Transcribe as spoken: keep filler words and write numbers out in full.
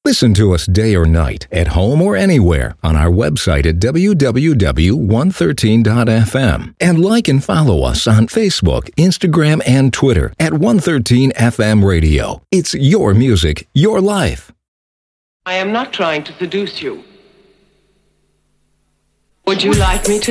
Listen to us day or night, at home or anywhere, on our website at w w w dot one thirteen dot f m. And like and follow us on Facebook, Instagram, and Twitter at one thirteen F M Radio. It's your music, your life. I am not trying to seduce you. Would you like me to